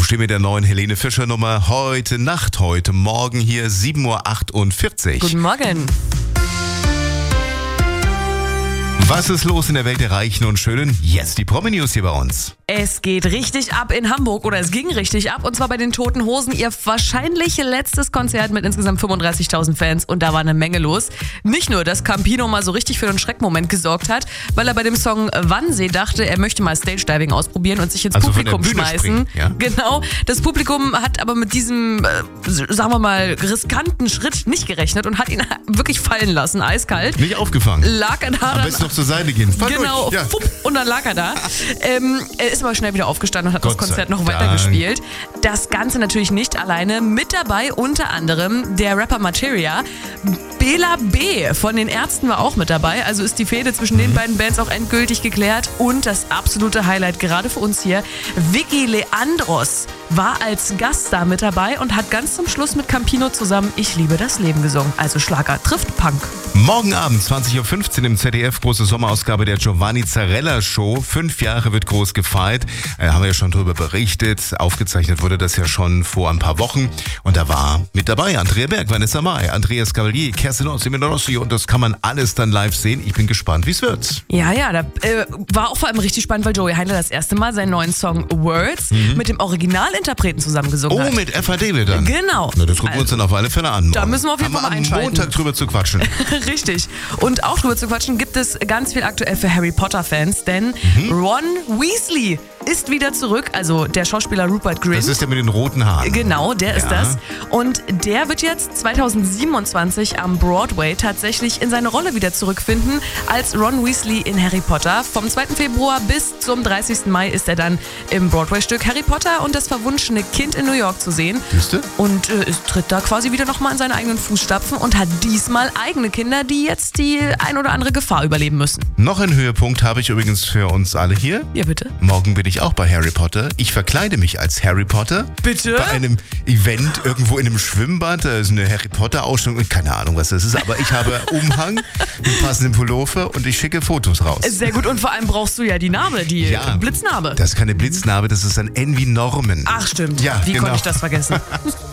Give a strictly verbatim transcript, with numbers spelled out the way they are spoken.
Aufstehen mit der neuen Helene Fischer Nummer heute Nacht, heute Morgen hier sieben Uhr achtundvierzig. Guten Morgen. Was ist los in der Welt der Reichen und Schönen? Jetzt die Promi-News hier bei uns. Es geht richtig ab in Hamburg, oder es ging richtig ab, und zwar bei den Toten Hosen. Ihr wahrscheinlich letztes Konzert mit insgesamt fünfunddreißigtausend Fans, und da war eine Menge los. Nicht nur, dass Campino mal so richtig für einen Schreckmoment gesorgt hat, weil er bei dem Song Wannsee dachte, er möchte mal Stage-Diving ausprobieren und sich ins also Publikum schmeißen. Springen, ja? Genau. Das Publikum hat aber mit diesem, äh, sagen wir mal, riskanten Schritt nicht gerechnet und hat ihn wirklich fallen lassen, eiskalt. Nicht aufgefangen. Lag er da. Am besten noch zur Seite gehen. Fall Genau, ja. fupp, und dann lag er da. Ähm, er ist aber schnell wieder aufgestanden und hat Gott das Konzert noch Dank. weitergespielt. Das Ganze natürlich nicht alleine. Mit dabei unter anderem der Rapper Materia. Bela B. von den Ärzten war auch mit dabei. Also ist die Fehde zwischen den beiden Bands auch endgültig geklärt. Und das absolute Highlight gerade für uns hier, Vicky Leandros war als Gast da mit dabei und hat ganz zum Schluss mit Campino zusammen Ich liebe das Leben gesungen. Also Schlager trifft Punk. Morgen Abend zwanzig Uhr fünfzehn im Z D F, große Sommerausgabe der Giovanni Zarella Show. Fünf Jahre wird groß gefeiert. Äh, haben wir ja schon drüber berichtet. Aufgezeichnet wurde das ja schon vor ein paar Wochen. Und da war mit dabei Andrea Berg, Vanessa Mai, Andreas Cavalier, Kerstin Ossi, Rossi. Und das kann man alles dann live sehen. Ich bin gespannt, wie es wird. Ja, ja, da äh, war auch vor allem richtig spannend, weil Joey Heindler das erste Mal seinen neuen Song Words mhm. mit dem Originalinterpreten zusammen gesungen oh, hat. Oh, mit F A David dann. Genau. Na, das gucken wir uns dann auf alle Fälle an. Da müssen wir auf jeden Fall mal einschalten. Am Montag drüber zu quatschen. Richtig. Und auch drüber zu quatschen gibt es ganz viel aktuell für Harry Potter-Fans, denn mhm. Ron Weasley ist wieder zurück, also der Schauspieler Rupert Grint. Das ist der mit den roten Haaren. Genau, der ja. ist das. Und der wird jetzt zweitausendsiebenundzwanzig am Broadway tatsächlich in seine Rolle wieder zurückfinden als Ron Weasley in Harry Potter. Vom zweiten Februar bis zum dreißigsten Mai ist er dann im Broadway-Stück Harry Potter und das verwunschene Kind in New York zu sehen. Siehste? Und äh, tritt da quasi wieder nochmal in seine eigenen Fußstapfen und hat diesmal eigene Kinder, die jetzt die ein oder andere Gefahr überleben müssen. Noch einen Höhepunkt habe ich übrigens für uns alle hier. Ja, bitte. Morgen bin ich auch bei Harry Potter. Ich verkleide mich als Harry Potter. Bitte? Bei einem Event irgendwo in einem Schwimmbad. Da ist eine Harry Potter Ausstellung. Keine Ahnung, was das ist. Aber ich habe Umhang, einen passenden Pullover und ich schicke Fotos raus. Sehr gut. Und vor allem brauchst du ja die Narbe, die ja, Blitznarbe. Das ist keine Blitznarbe, das ist ein Envy Norman. Ach stimmt. Ja, Wie genau. konnte ich das vergessen?